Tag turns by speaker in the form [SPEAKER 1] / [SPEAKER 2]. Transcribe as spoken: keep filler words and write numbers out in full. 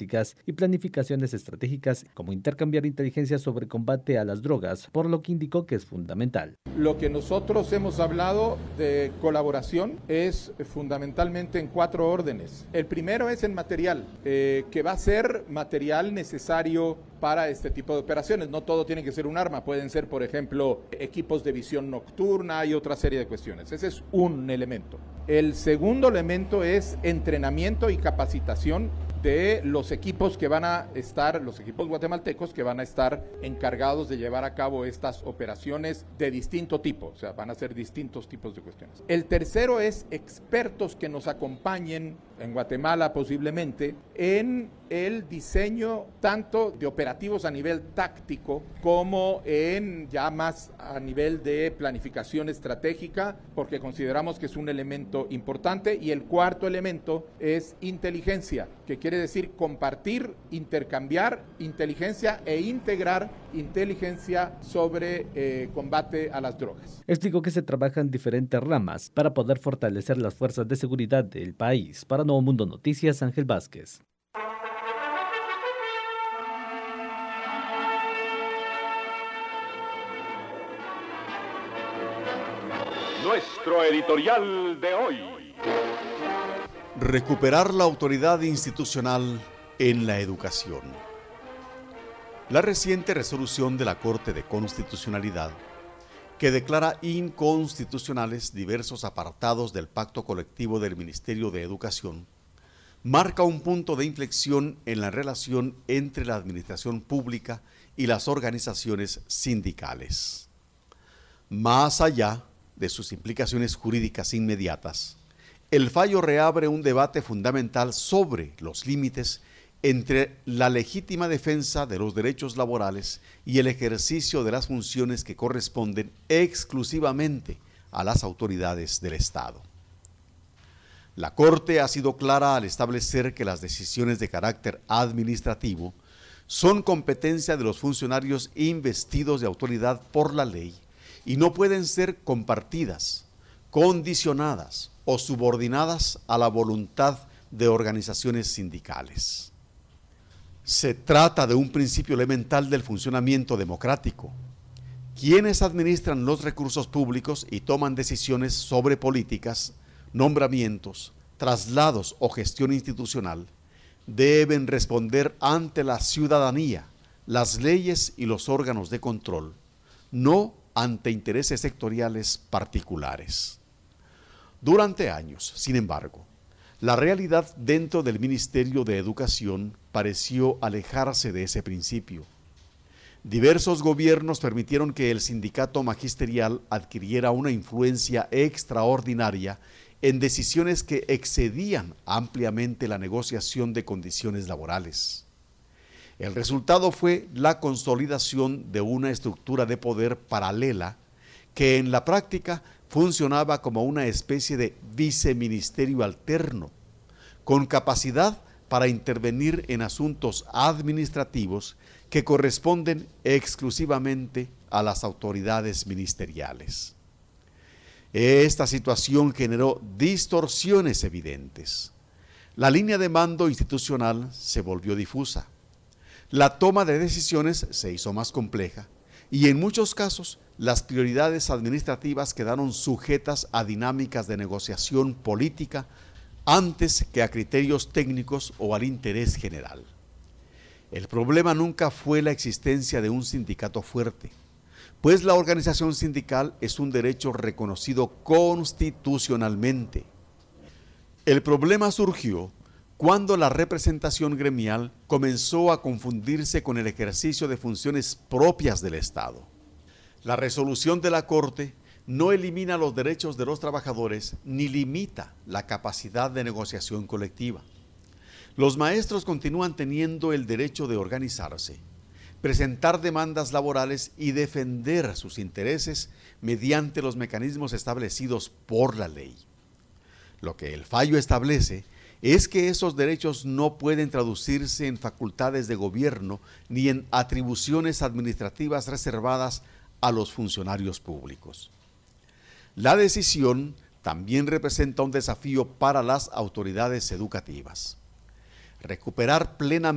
[SPEAKER 1] tácticas y planificaciones estratégicas, como intercambiar inteligencia sobre combate a las drogas, por lo que indicó que es fundamental.
[SPEAKER 2] Lo que nosotros hemos hablado de colaboración es fundamentalmente en cuatro órdenes. El primero es en material, eh, que va a ser material necesario para este tipo de operaciones. No todo tiene que ser un arma, pueden ser, por ejemplo, equipos de visión nocturna y otra serie de cuestiones. Ese es un elemento. El segundo elemento es entrenamiento y capacitación de los equipos que van a estar, los equipos guatemaltecos que van a estar encargados de llevar a cabo estas operaciones de distinto tipo, o sea, van a ser distintos tipos de cuestiones. El tercero es expertos que nos acompañen en Guatemala posiblemente en el diseño tanto de operativos a nivel táctico como en ya más a nivel de planificación estratégica, porque consideramos que es un elemento importante. Y el cuarto elemento es inteligencia, que quiere decir compartir, intercambiar inteligencia e integrar inteligencia sobre eh, combate a las drogas.
[SPEAKER 1] Explicó que se trabaja en diferentes ramas para poder fortalecer las fuerzas de seguridad del país. Para Nuevo Mundo Noticias, Ángel Vázquez.
[SPEAKER 3] Nuestro editorial de hoy.
[SPEAKER 4] Recuperar la autoridad institucional en la educación. La reciente resolución de la Corte de Constitucionalidad, que declara inconstitucionales diversos apartados del Pacto Colectivo del Ministerio de Educación, marca un punto de inflexión en la relación entre la administración pública y las organizaciones sindicales. Más allá de sus implicaciones jurídicas inmediatas, el fallo reabre un debate fundamental sobre los límites entre la legítima defensa de los derechos laborales y el ejercicio de las funciones que corresponden exclusivamente a las autoridades del Estado. La Corte ha sido clara al establecer que las decisiones de carácter administrativo son competencia de los funcionarios investidos de autoridad por la ley y no pueden ser compartidas, condicionadas o subordinadas a la voluntad de organizaciones sindicales. Se trata de un principio elemental del funcionamiento democrático. Quienes administran los recursos públicos y toman decisiones sobre políticas, nombramientos, traslados o gestión institucional, deben responder ante la ciudadanía, las leyes y los órganos de control, no ante intereses sectoriales particulares. Durante años, sin embargo, la realidad dentro del Ministerio de Educación pareció alejarse de ese principio. Diversos gobiernos permitieron que el sindicato magisterial adquiriera una influencia extraordinaria en decisiones que excedían ampliamente la negociación de condiciones laborales. El resultado fue la consolidación de una estructura de poder paralela que en la práctica funcionaba como una especie de viceministerio alterno, con capacidad para intervenir en asuntos administrativos que corresponden exclusivamente a las autoridades ministeriales. Esta situación generó distorsiones evidentes. La línea de mando institucional se volvió difusa. La toma de decisiones se hizo más compleja y en muchos casos las prioridades administrativas quedaron sujetas a dinámicas de negociación política antes que a criterios técnicos o al interés general. El problema nunca fue la existencia de un sindicato fuerte, pues la organización sindical es un derecho reconocido constitucionalmente. El problema surgió cuando la representación gremial comenzó a confundirse con el ejercicio de funciones propias del Estado. La resolución de la Corte no elimina los derechos de los trabajadores ni limita la capacidad de negociación colectiva. Los maestros continúan teniendo el derecho de organizarse, presentar demandas laborales y defender sus intereses mediante los mecanismos establecidos por la ley. Lo que el fallo establece es que esos derechos no pueden traducirse en facultades de gobierno ni en atribuciones administrativas reservadas a los funcionarios públicos. La decisión también representa un desafío para las autoridades educativas. Recuperar plenamente